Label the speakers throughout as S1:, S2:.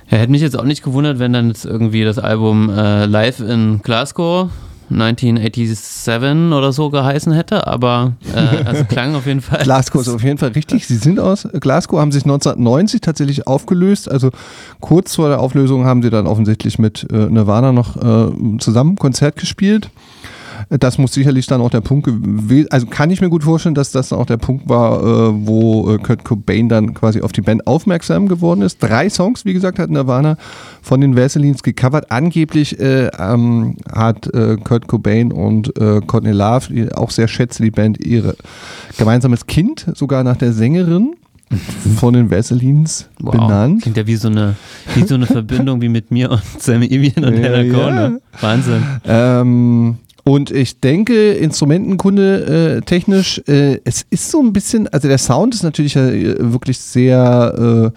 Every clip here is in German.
S1: Ja, hätte mich jetzt auch nicht gewundert, wenn dann jetzt irgendwie das Album Live in Glasgow 1987 oder so geheißen hätte, aber also klang auf jeden Fall.
S2: Glasgow ist auf jeden Fall richtig. Sie sind aus Glasgow, haben sich 1990 tatsächlich aufgelöst. Also kurz vor der Auflösung haben sie dann offensichtlich mit Nirvana noch zusammen Konzert gespielt. Das muss sicherlich dann auch der Punkt gewesen, also kann ich mir gut vorstellen, dass das auch der Punkt war, wo Kurt Cobain dann quasi auf die Band aufmerksam geworden ist. 3 Songs, wie gesagt, hat Nirvana von den Vaselines gecovert. Angeblich hat Kurt Cobain und Courtney Love, die auch sehr schätze die Band, ihr gemeinsames Kind sogar nach der Sängerin von den Vaselines benannt.
S1: Klingt ja wie so eine Verbindung wie mit mir und Sam Evian und Hannah Corner. Wahnsinn.
S2: Und ich denke, Instrumentenkunde technisch, es ist so ein bisschen, also der Sound ist natürlich wirklich sehr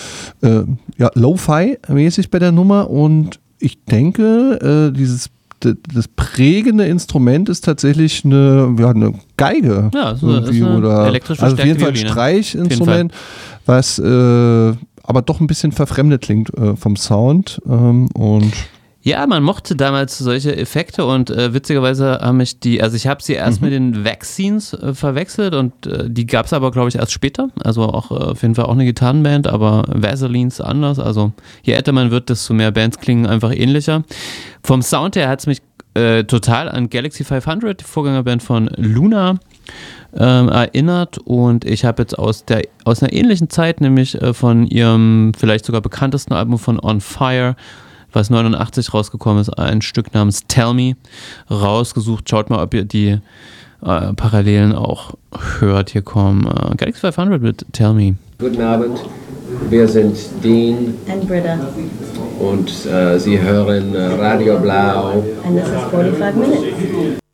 S2: Lo-Fi-mäßig bei der Nummer und ich denke, das prägende Instrument ist tatsächlich eine Geige.
S1: Ja, so ist eine
S2: oder
S1: elektrisch
S2: also auf jeden Fall ein
S1: Violine.
S2: Streichinstrument, was aber doch ein bisschen verfremdet klingt vom Sound und
S1: ja, man mochte damals solche Effekte und witzigerweise ich habe sie erst mit den Vaccines verwechselt und die gab es aber, glaube ich, erst später. Also auch auf jeden Fall auch eine Gitarrenband, aber Vaselines anders. Also je älter man wird, desto mehr Bands klingen einfach ähnlicher. Vom Sound her hat es mich total an Galaxy 500, die Vorgängerband von Luna, erinnert und ich habe jetzt aus einer ähnlichen Zeit, nämlich von ihrem vielleicht sogar bekanntesten Album von On Fire, was 89 rausgekommen ist, ein Stück namens Tell Me rausgesucht. Schaut mal, ob ihr die Parallelen auch hört. Hier kommen Galaxy 500 mit Tell Me.
S3: Guten Abend, wir sind Dean
S4: and Britta.
S3: Und Sie hören Radio Blau.
S4: And this is 45 Minutes.